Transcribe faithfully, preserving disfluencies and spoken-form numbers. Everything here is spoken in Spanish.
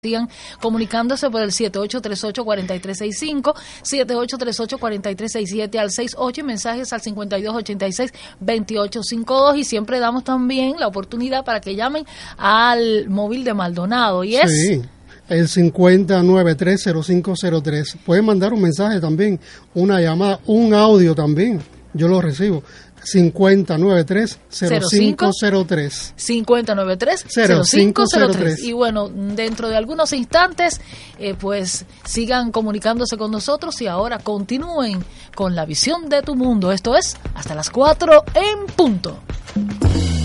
Sigan comunicándose por el siete ocho tres ocho, cuatro tres seis cinco, siete ocho tres ocho, cuatro tres seis siete al sesenta y ocho y mensajes al cincuenta y dos ochenta y seis veintiocho cincuenta y dos, y siempre damos también la oportunidad para que llamen al móvil de Maldonado y es... Sí. El cincuenta noventa y tres cero cinco cero tres. Pueden mandar un mensaje también, una llamada, un audio también. Yo lo recibo. cincuenta noventa y tres cero cinco cero tres. cincuenta noventa y tres cero cinco cero tres. Y bueno, dentro de algunos instantes, eh, pues sigan comunicándose con nosotros y ahora continúen con la visión de tu mundo. Esto es hasta las cuatro en punto.